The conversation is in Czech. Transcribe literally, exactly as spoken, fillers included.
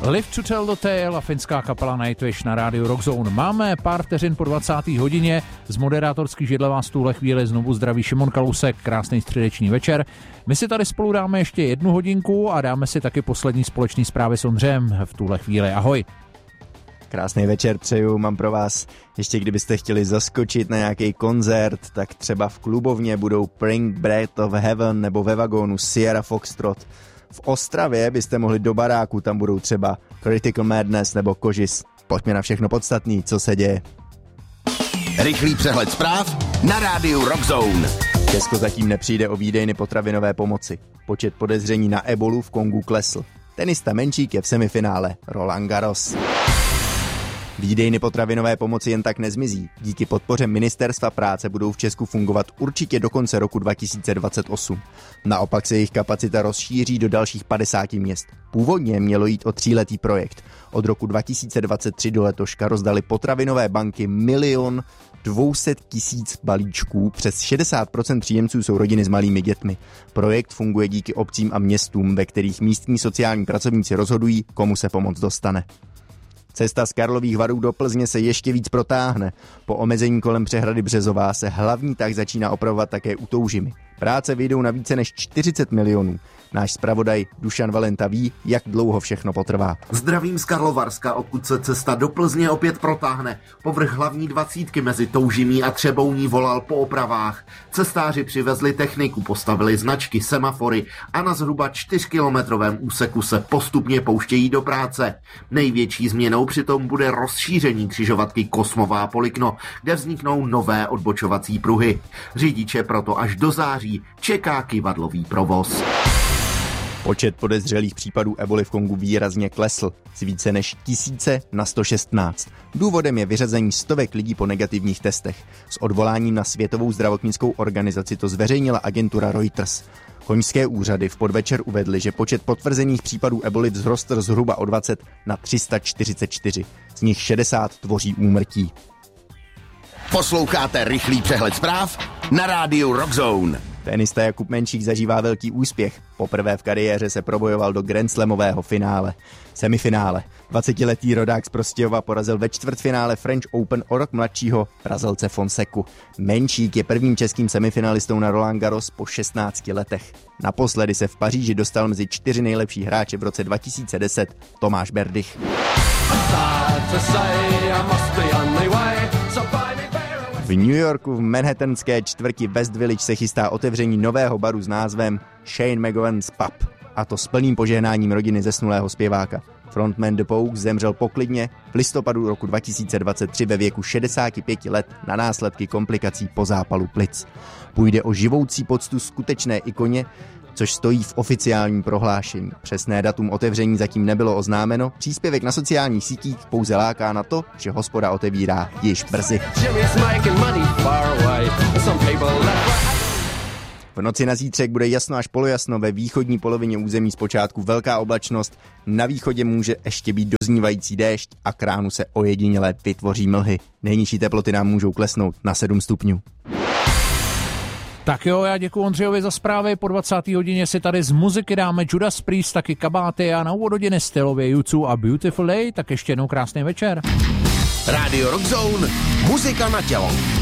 Live to Tell the Tale a finská kapela Nightwish na rádiu Rockzone. Máme pár vteřin po dvacáté hodině. Z moderátorský židle vás v tuhle chvíli znovu zdraví Šimon Kalousek. Krásný středeční večer. My si tady spolu dáme ještě jednu hodinku a dáme si taky poslední společný zprávy s Ondřejem v tuhle chvíli. Ahoj. Krásný večer přeju, mám pro vás. Ještě kdybyste chtěli zaskočit na nějaký koncert, tak třeba v klubovně budou Bring Breath of Heaven nebo ve vagónu Sierra Foxtrot. V Ostravě byste mohli do baráku, tam budou třeba Critical Madness nebo Kožis. Pojďme na všechno podstatný, co se děje. Rychlý přehled zpráv na rádiu Rockzone. Česko zatím nepřijde o výdejny potravinové pomoci. Počet podezření na ebolu v Kongu klesl. Tenista Menčík je v semifinále Roland Garros. Výdejny potravinové pomoci jen tak nezmizí. Díky podpoře Ministerstva práce budou v Česku fungovat určitě do konce roku dva tisíce dvacet osm. Naopak se jejich kapacita rozšíří do dalších padesáti měst. Původně mělo jít o tříletý projekt. Od roku dva tisíce dvacet tři do letoška rozdali potravinové banky milion dvě stě tisíc balíčků, přes šedesát procent příjemců jsou rodiny s malými dětmi. Projekt funguje díky obcím a městům, ve kterých místní sociální pracovníci rozhodují, komu se pomoc dostane. Cesta z Karlových Varů do Plzně se ještě víc protáhne. Po omezení kolem přehrady Březová se hlavní tah začíná opravovat také u Toužimy. Práce vyjdou na více než čtyřicet milionů. Náš zpravodaj Dušan Valenta ví, jak dlouho všechno potrvá. Zdravím z Karlovarska, odkud se cesta do Plzně opět protáhne. Povrch hlavní dvacítky mezi Toužimí a Třebouní volal po opravách. Cestáři přivezli techniku, postavili značky, semafory a na zhruba čtyřkilometrovém úseku se postupně pouštějí do práce. Největší změnou přitom bude rozšíření křižovatky Kosmová Polikno, kde vzniknou nové odbočovací pruhy. Řidiče proto až do září čeká kyvadlový provoz. Počet podezřelých případů eboli v Kongu výrazně klesl, z více než tisíce na sto šestnáct. Důvodem je vyřazení stovek lidí po negativních testech. S odvoláním na Světovou zdravotnickou organizaci to zveřejnila agentura Reuters. Koňské úřady v podvečer uvedly, že počet potvrzených případů eboli vzrostl zhruba o dvacet na tři sta čtyřicet čtyři. Z nich šedesát tvoří úmrtí. Posloucháte rychlý přehled zpráv na rádiu Rockzone. Tenista Jakub Menčík zažívá velký úspěch. Poprvé v kariéře se probojoval do grandslamového finále. Semifinále. dvacetiletý rodák z Prostějova porazil ve čtvrtfinále French Open o rok mladšího Brazilce Fonseku. Menčík je prvním českým semifinalistou na Roland Garros po šestnácti letech. Naposledy se v Paříži dostal mezi čtyři nejlepší hráče v roce dva tisíce deset Tomáš Berdych. V New Yorku v manhattanské čtvrti West Village se chystá otevření nového baru s názvem Shane McGovern's Pub, a to s plným požehnáním rodiny zesnulého zpěváka. Frontman The Pogues zemřel poklidně v listopadu roku dva tisíce dvacet tři ve věku šedesáti pěti let na následky komplikací po zápalu plic. Půjde o živoucí poctu skutečné ikoně, což stojí v oficiálním prohlášení. Přesné datum otevření zatím nebylo oznámeno, příspěvek na sociálních sítích pouze láká na to, že hospoda otevírá již brzy. V noci na zítřek bude jasno až polojasno, ve východní polovině území zpočátku velká oblačnost, na východě může ještě být doznívající déšť a k ránu se ojediněle vytvoří mlhy. Nejnižší teploty nám můžou klesnout na sedm stupňů. Tak jo, já děkuji Ondřejovi za zprávy. Po dvacáté hodině si tady z muziky dáme Judas Priest, taky kabáty a na úvod hodiny stylově U dva a Beautiful Day. Tak ještě jednou krásný večer. Rádio Rockzone, muzika na tělo.